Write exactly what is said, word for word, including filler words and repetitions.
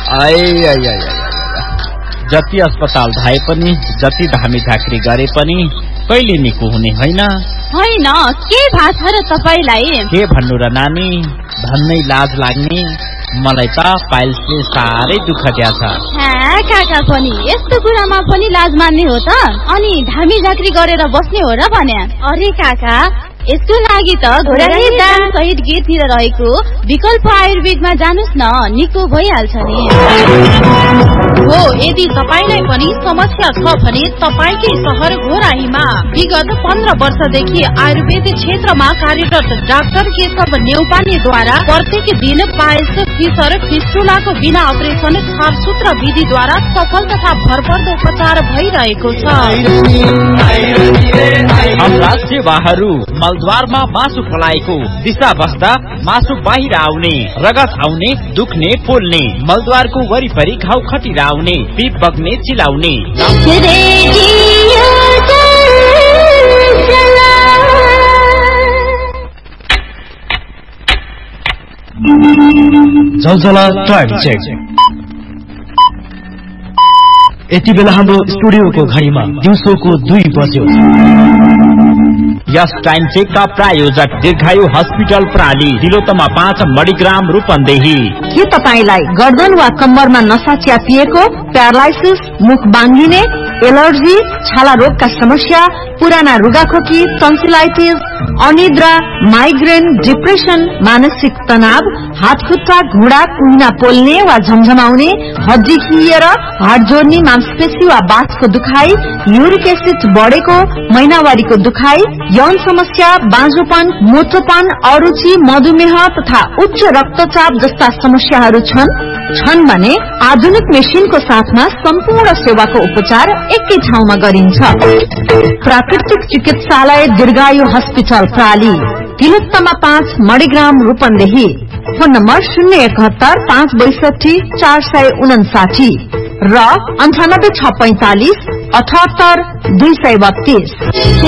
जति अस्पताल धाए पनि जति धामी झाँक्री गरे पनि कहिले निको हुने होइन। होइन के भाछ र तपाईलाई? के भन्नु र नानी, भन्नै लाज लाग्ने। मलाई त पाइल्सले साह्रै दुःख दिएछ। हाँ काका पनि यस्तो कुरामा पनि लाज मान्ने हो त? अनि धामी झाँक्री गरेर बस्ने हो र भन्या? अरे काका यसको लागि त घोडानी दान सहित गीततिर रहेको विकल्प आयुर्वेदमा जानुस् न, निको भइहाल्छ नि। हो यदि तपाईलाई पनि समस्या छ भने तपाईकै शहर घोराहीमा विगत पन्ध्र वर्षदेखि आयुर्वेद क्षेत्रमा कार्यरत डाक्टर केशव नेउपानेद्वारा प्रत्येक दिन पाइल्स, फिसर, फिस्टुलाको बिना अपरेसन छारसूत्र विधिद्वारा सफल तथा भरपर्दो उपचार भइरहेको छ। हाम्रा सेवाहरू मलद्वारमा मासु फलाएको, दिशा बस्दा मासु बाहिर आउने, रगत आउने, दुख्ने, पोल्ने, मलद्वारको वरिपरि घाउ खटिरा आउने, पिप बग्ने, चिलाउने। जलजला टाइम चेक। यति बेला हाम्रो स्टुडियोको घडीमा दिउँसोको दुई बज्यो। यस टाइम चेकका प्रायोजक दीर्घायु हस्पिटल प्राली, तिलोत्तमा पाँच, मणिग्राम, रूपन्देही। के तपाईलाई गर्दन वा कम्मरमा नसा च्यापिएको, प्यारालाइसिस, मुख बाङ्गिने, एलर्जी, छाला रोगका समस्या, पुराना रुगाखोकी, टन्सिलाइटिस, अनिद्रा, माइग्रेन, डिप्रेसन, मानसिक तनाव, हात खुट्टा, घुँडा, कुहिना पोल्ने वा झमझमाउने, हड्डी खिएर, हाड जोड्ने, मांसपेशी वा बाछको दुखाइ, युरिक एसिड बढेको, महिनावारीको दुखाइ, यौन समस्या, बाँझोपन, मोटोपन, अरुचि, मधुमेह तथा उच्च रक्तचाप जस्ता समस्याहरू छन् छन् भने आधुनिक मेसिनको साथमा सम्पूर्ण सेवाको उपचार एकै ठाउँमा गरिन्छ। प्राकृतिक चिकित्सालय दीर्घायु हस्पिटल प्राली, तिलोत्तमा पाँच, मणिग्राम, रूपन्देही। फोन नम्बर शून्य एकहत्तर पाँच बैसठी चार सय उनासाठी र अन्ठानब्बे छ पैंतालिस अठहत्तर दुई सय बत्तीस।